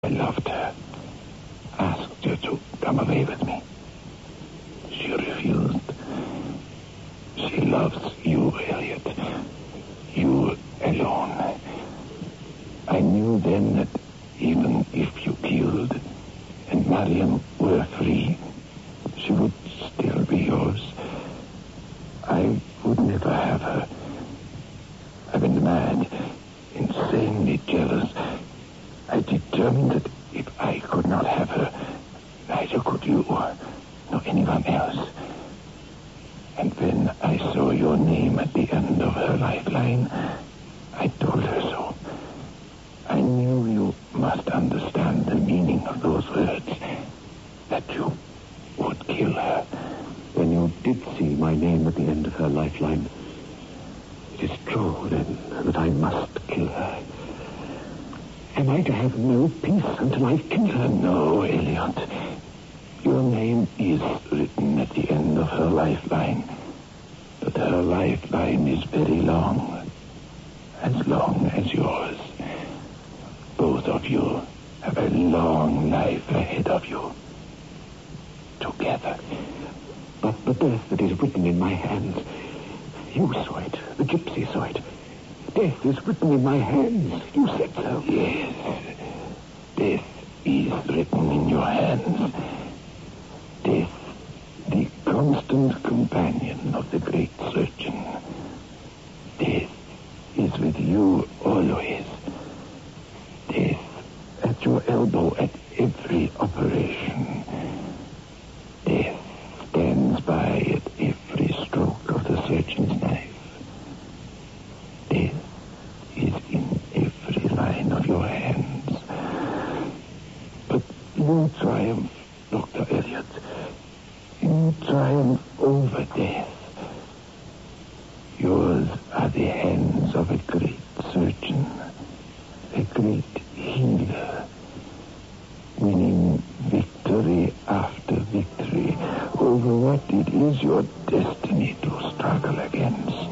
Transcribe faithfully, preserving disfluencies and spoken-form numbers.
I loved her. Asked her to come away with me. She refused. She loves you, Elliot. You alone. I knew then that even if you killed and Mariam were free, she would still be yours. I would never have her. I've been mad, insanely jealous. I determined that if I could not have her, neither could you, nor anyone else. And when I saw your name at the end of her lifeline, I told her so. I knew you must understand the meaning of those words, that you would kill her. When you did see my name at the end of her lifeline, it is true, then, that I must kill her. Am I to have no peace until I kill her? No, Elliot. Your name is written at the end of her lifeline. But her lifeline is very long. As long as yours. Both of you have a long life ahead of you. Together. But the death that is written in my hands, you saw it. The gypsy saw it. Death is written in my hands. You said so. Yes. Death is written in your hands. Death, the constant companion of the great surgeon. Death is with you always. Death at your elbow at every operation. Death stands by at every stroke of the surgeon's knife. Death is in every line of your hands. But you triumph, Doctor Elliot. You triumph over death. Yours are the hands of a great surgeon, a great healer, winning victory after victory over what it is your destiny to struggle against.